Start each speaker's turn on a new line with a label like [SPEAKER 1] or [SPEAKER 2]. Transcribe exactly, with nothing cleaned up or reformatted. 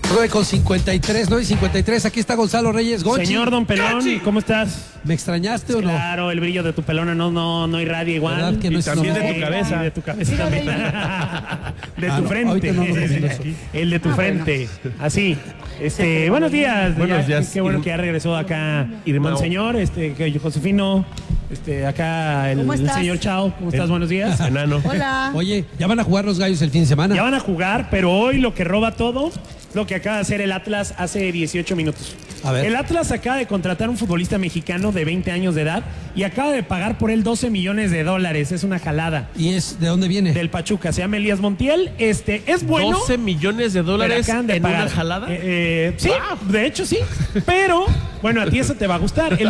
[SPEAKER 1] nueve con cincuenta y tres, nueve y cincuenta y tres. Aquí está Gonzalo Reyes. Gonchi.
[SPEAKER 2] Señor Don Pelón, ¿cómo estás?
[SPEAKER 1] ¿Me extrañaste o no?
[SPEAKER 2] Claro, el brillo de tu pelona no, no, no irradia igual.
[SPEAKER 1] ¿Verdad que no
[SPEAKER 2] Y
[SPEAKER 1] es
[SPEAKER 2] también
[SPEAKER 1] normal?
[SPEAKER 2] de tu cabeza. Y de tu cabeza también. De
[SPEAKER 1] Ah,
[SPEAKER 2] tu
[SPEAKER 1] no,
[SPEAKER 2] frente.
[SPEAKER 1] ahorita no nos dicen eso.
[SPEAKER 2] El de tu frente. Así. Este, buenos días.
[SPEAKER 3] Buenos
[SPEAKER 2] Ya,
[SPEAKER 3] días.
[SPEAKER 2] Qué bueno que ya regresó acá Irmán Señor, este, que Josefino, este, acá el,
[SPEAKER 4] ¿Cómo
[SPEAKER 2] el
[SPEAKER 4] estás?
[SPEAKER 2] señor Chao. ¿Cómo estás? Buenos días.
[SPEAKER 3] Enano.
[SPEAKER 4] Hola.
[SPEAKER 1] Oye, ¿ya van a jugar los Gallos el fin de semana?
[SPEAKER 2] Ya van a jugar, pero hoy lo que roba todo, lo que acaba de hacer el Atlas hace dieciocho minutos.
[SPEAKER 1] A ver.
[SPEAKER 2] El Atlas acaba de contratar a un futbolista mexicano de veinte años de edad y acaba de pagar por él doce millones de dólares. Es una jalada.
[SPEAKER 1] ¿Y es de dónde viene?
[SPEAKER 2] Del Pachuca. Se llama Elías Montiel. Este, es bueno.
[SPEAKER 3] doce millones de
[SPEAKER 2] pero
[SPEAKER 3] dólares
[SPEAKER 2] acaban de
[SPEAKER 3] en
[SPEAKER 2] pagar.
[SPEAKER 3] una jalada.
[SPEAKER 2] Eh, eh, sí, de hecho sí. Pero, bueno, a ti eso te va a gustar. El